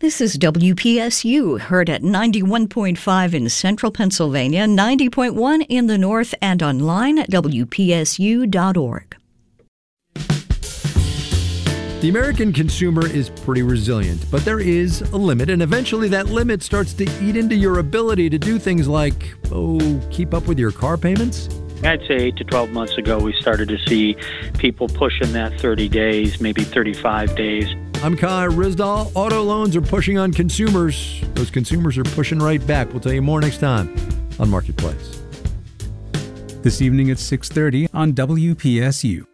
This is WPSU, heard at 91.5 in central Pennsylvania, 90.1 in the north, and online at WPSU.org. The American consumer is pretty resilient, but there is a limit, and eventually that limit starts to eat into your ability to do things like, keep up with your car payments. I'd say 8 to 12 months ago, we started to see people pushing that 30 days, maybe 35 days. I'm Kai Ryssdal. Auto loans are pushing on consumers. Those consumers are pushing right back. We'll tell you more next time on Marketplace. This evening at 6:30 on WPSU.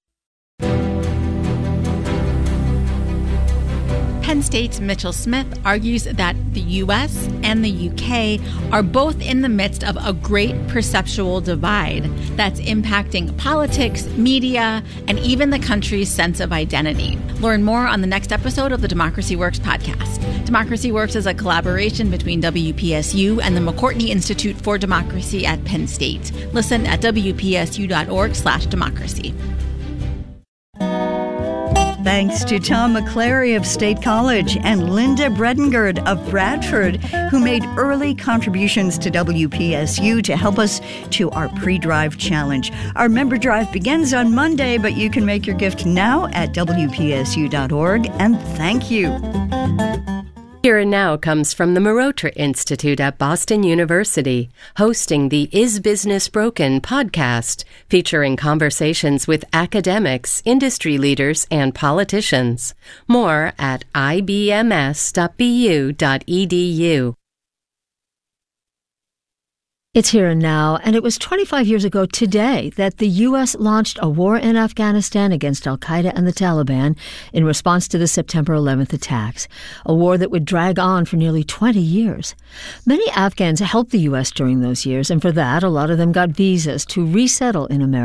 Penn State's Mitchell Smith argues that the U.S. and the U.K. are both in the midst of a great perceptual divide that's impacting politics, media, and even the country's sense of identity. Learn more on the next episode of the Democracy Works podcast. Democracy Works is a collaboration between WPSU and the McCourtney Institute for Democracy at Penn State. Listen at wpsu.org/democracy. Thanks to Tom McClary of State College and Linda Bredengard of Bradford, who made early contributions to WPSU to help us to our pre-drive challenge. Our member drive begins on Monday, but you can make your gift now at WPSU.org, and thank you. Here and Now comes from the Marotra Institute at Boston University, hosting the Is Business Broken podcast, featuring conversations with academics, industry leaders, and politicians. More at ibms.bu.edu. It's Here and Now, and it was 25 years ago today that the U.S. launched a war in Afghanistan against al-Qaeda and the Taliban in response to the September 11th attacks, a war that would drag on for nearly 20 years. Many Afghans helped the U.S. during those years, and for that, a lot of them got visas to resettle in America.